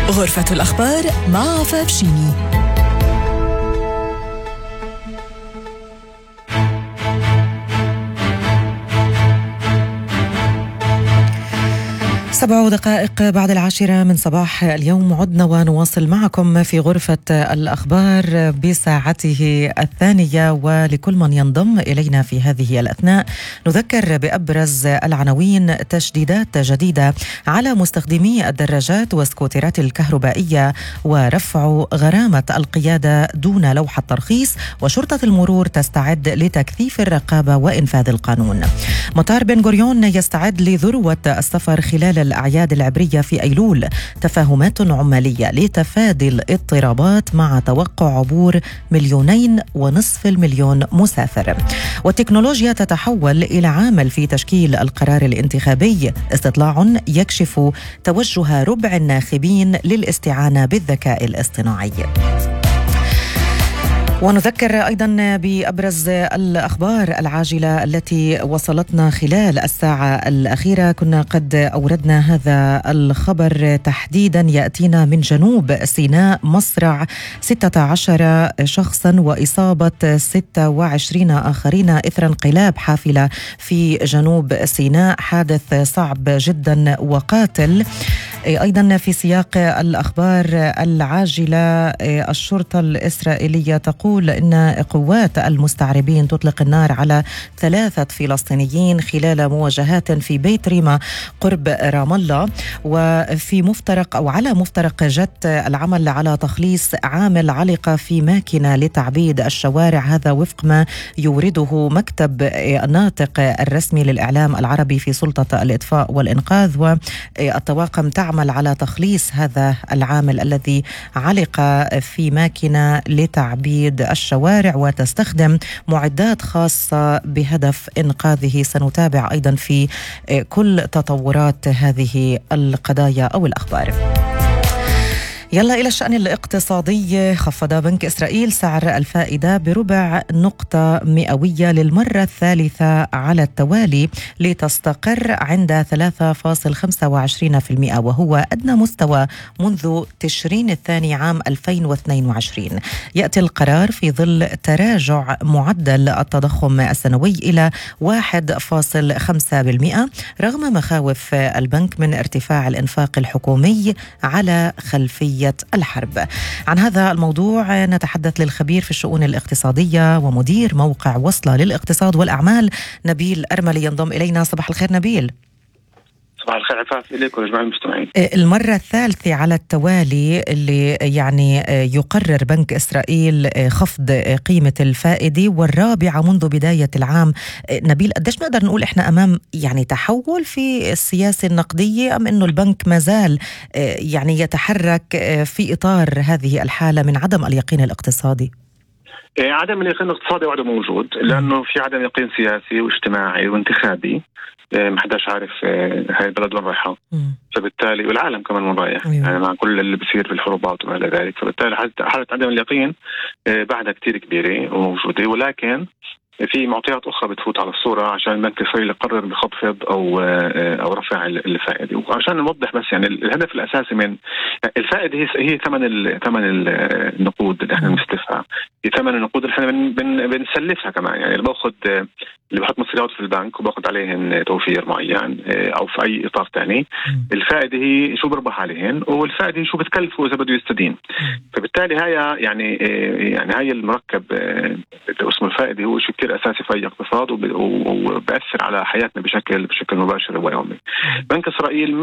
غرفة الأخبار مع فابشيني. سبع دقائق بعد 10 من صباح اليوم عدنا ونواصل معكم في غرفة الأخبار بساعته الثانية، ولكل من ينضم إلينا في هذه الأثناء نذكر بأبرز العناوين: تشديدات جديدة على مستخدمي الدراجات والسكوترات الكهربائية، ورفع غرامة القيادة دون لوحة ترخيص، وشرطة المرور تستعد لتكثيف الرقابة وإنفاذ القانون. مطار بن غوريون يستعد لذروة السفر خلال الأعياد العبرية في أيلول، تفاهمات عمالية لتفادي الاضطرابات مع توقع عبور 2.5 مليون مسافر. والتكنولوجيا تتحول إلى عامل في تشكيل القرار الانتخابي، استطلاع يكشف توجه ربع الناخبين للاستعانة بالذكاء الاصطناعي. ونذكر أيضا بأبرز الأخبار العاجلة التي وصلتنا خلال الساعة الأخيرة. كنا قد أوردنا هذا الخبر تحديدا، يأتينا من جنوب سيناء: مصرع 16 شخصا وإصابة 26 آخرين إثر انقلاب حافلة في جنوب سيناء، حادث صعب جدا وقاتل. أيضا في سياق الأخبار العاجلة، الشرطة الإسرائيلية تقول إن قوات المستعربين تطلق النار على 3 فلسطينيين خلال مواجهات في بيت ريما قرب رام الله. وفي مفترق أو على مفترق جت العمل على تخليص عامل علق في ماكينة لتعبيد الشوارع، هذا وفق ما يورده مكتب الناطق الرسمي للإعلام العربي في سلطة الإطفاء والإنقاذ. والطواقم تعمل على تخليص هذا العامل الذي علق في ماكينة لتعبيد الشوارع وتستخدم معدات خاصة بهدف إنقاذه. سنتابع أيضا في كل تطورات هذه القضايا أو الأخبار. يلا إلى الشأن الاقتصادي. خفض بنك إسرائيل سعر الفائدة بربع نقطة مئوية للمرة الثالثة على التوالي لتستقر عند 3.25%، وهو أدنى مستوى منذ تشرين الثاني عام 2022. يأتي القرار في ظل تراجع معدل التضخم السنوي إلى 1.5% رغم مخاوف البنك من ارتفاع الإنفاق الحكومي على خلفية الحرب. عن هذا الموضوع نتحدث للخبير في الشؤون الاقتصادية ومدير موقع وصلة للاقتصاد والأعمال نبيل أرملي ينضم إلينا. صباح الخير نبيل. صباح الخير عفاف إليك ولجميع المستمعين. المرة الثالثة على التوالي اللي يعني يقرر بنك إسرائيل خفض قيمة الفائدة، والرابعة منذ بداية العام. نبيل، قديش نقدر نقول إحنا أمام يعني تحول في السياسة النقدية، أم إنه البنك مازال يعني يتحرك في إطار هذه الحالة من عدم اليقين الاقتصادي؟ عدم اليقين الاقتصادي وعده موجود، لأنه في عدم يقين سياسي واجتماعي وانتخابي. محدش عارف هاي البلد وين رايحة، فبالتالي والعالم كمان وين رايح. يعني مع كل اللي بيصير في الحروبات وما إلى ذلك، فبالتالي حالة عدم اليقين بعدها كتير كبيرة وموجودة. ولكن في معطيات أخرى بتفوت على الصورة عشان البنك الإسرائيلي يقرر بخفض أو رفع الفائدة. وعشان نوضح بس، يعني الهدف الأساسي من الفائدة هي ثمن النقود اللي احنا بنستلفها، هي ثمن النقود اللي احنا بنسلفها كمان. يعني اللي بحط مصريات في البنك وباخد عليهن توفير معين أو في أي إطار تاني، الفائدة هي شو بربح عليهن، والفائدة هي شو بتكلفه إذا بده يستدين. فبالتالي يعني هاي المركب اسمه الفائدة هو شيء كتير أساسي في أي اقتصاد وبأثر على حياتنا بشكل مباشر ويومي. بنك إسرائيل